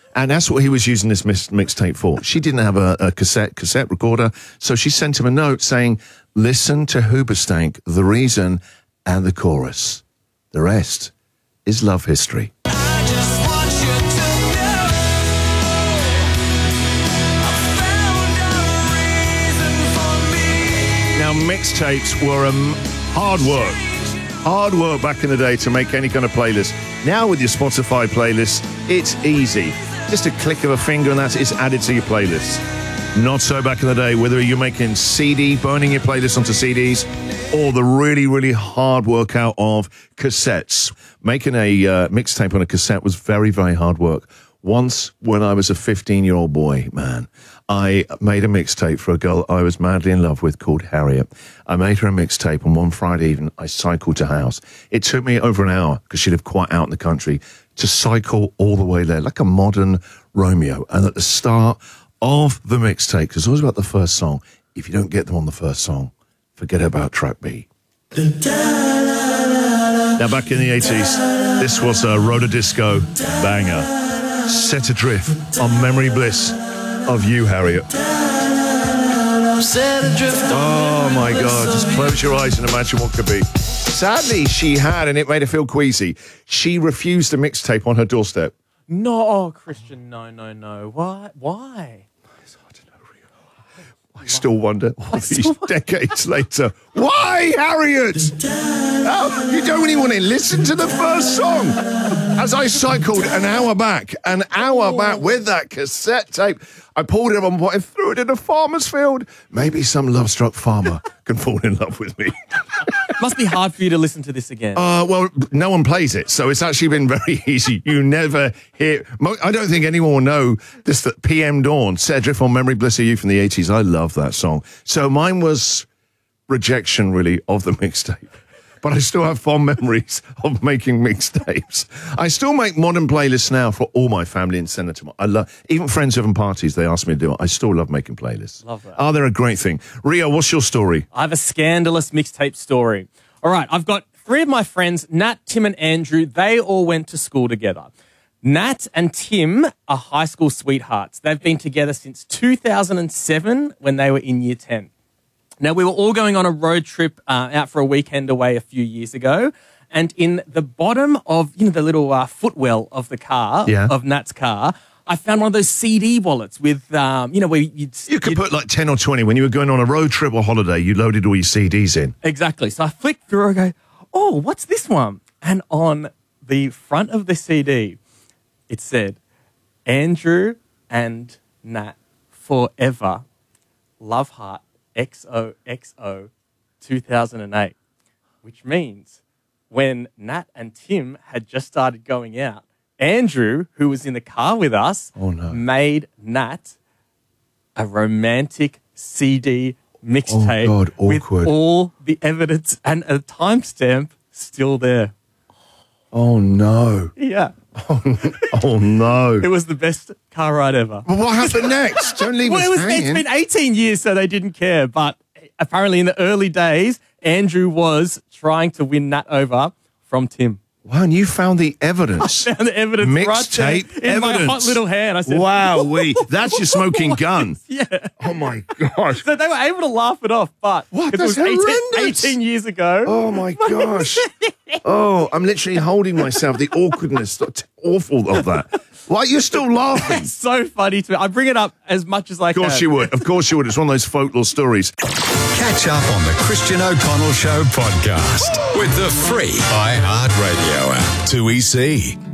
And that's what he was using this mixtape for. She didn't have a cassette recorder, so she sent him a note saying, listen to Hoobastank, The Reason, and the chorus. The rest is love history. Now, mixtapes were hard work back in the day to make any kind of playlist. Now with your Spotify playlist, it's easy. Just a click of a finger and it's added to your playlist. Not so back in the day, whether you're making burning your playlist onto CDs, or the really, really hard work out of cassettes. Making a mixtape on a cassette was very, very hard work. Once, when I was a 15-year-old boy, man, I made a mixtape for a girl I was madly in love with called Harriet. I made her a mixtape, and one Friday evening, I cycled to her house. It took me over an hour, because she lived quite out in the country, to cycle all the way there, like a modern Romeo. And at the start of the mixtape, because it's always about the first song, if you don't get them on the first song, forget about track B. Now, back in the 80s, this was a Roda Disco banger. Set Adrift on Memory Bliss of You, Harriet. Oh my God, just close your eyes and imagine what could be. Sadly, she had, and it made her feel queasy, she refused a mixtape on her doorstep. No, Christian, no. Why? I still wonder, all these decades later, why, Harriet? Oh, you don't even want to listen to the first song. As I cycled an hour back with that cassette tape, I pulled it on and threw it in a farmer's field. Maybe some love-struck farmer can fall in love with me. Must be hard for you to listen to this again. Well, no one plays it, so it's actually been very easy. You never hear... I don't think anyone will know this, that PM Dawn, Set Adrift on Memory Bliss of You from the 80s. I love that song. So mine was rejection, really, of the mixtape. But I still have fond memories of making mixtapes. I still make modern playlists now for all my family and send it to I love, even friends having parties, they ask me to do it. I still love making playlists. Love that. Oh, they're a great thing. Rio, what's your story? I have a scandalous mixtape story. All right, I've got 3 of my friends, Nat, Tim, and Andrew. They all went to school together. Nat and Tim are high school sweethearts. They've been together since 2007 when they were in year 10. Now, we were all going on a road trip out for a weekend away a few years ago, and in the bottom of, the little footwell of the car, of Nat's car, I found one of those CD wallets with, where you could put like 10 or 20 when you were going on a road trip or holiday, you loaded all your CDs in. Exactly. So I flicked through and go, oh, what's this one? And on the front of the CD, it said, Andrew and Nat forever, love heart. XOXO 2008, which means when Nat and Tim had just started going out, Andrew, who was in the car with us, made Nat a romantic CD mixtape with all the evidence and a timestamp still there. Oh, no. Yeah. Oh, no. It was the best car ride ever. Well, what happened next? Don't leave us hanging. It's been 18 years, so they didn't care. But apparently in the early days, Andrew was trying to win Nat over from Tim. Wow, and you found the evidence. I found the evidence mixtape right there in my hot little hand. I said, wow, that's your smoking gun. Yeah. Oh, my gosh. So they were able to laugh it off, but what? It was 18 years ago. Oh, my gosh. Oh, I'm literally holding myself. The awkwardness, awful of that. Why, you're still laughing? It's so funny to me. I bring it up as much as I can. Of course you would. Of course you would. It's one of those folklore stories. Catch up on the Christian O'Connell Show podcast with the free iHeartRadio app. 2EC.